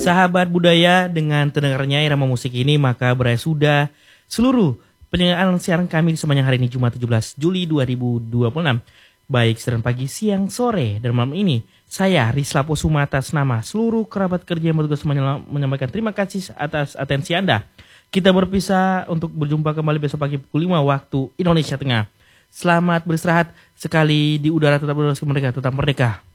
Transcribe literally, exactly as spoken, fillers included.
Sahabat budaya, dengan terdengarnya irama musik ini maka berakhir sudah seluruh penyelenggaraan siaran kami di sepanjang hari ini Jumat tujuh belas Juli dua ribu dua puluh enam. Baik siaran pagi, siang, sore, dan malam ini saya Rislapo Suma atas nama seluruh kerabat kerja yang bertugas menyampaikan terima kasih atas atensi Anda. Kita berpisah untuk berjumpa kembali besok pagi pukul lima waktu Indonesia Tengah. Selamat beristirahat, sekali di udara tetap berdua mereka, tetap merdeka.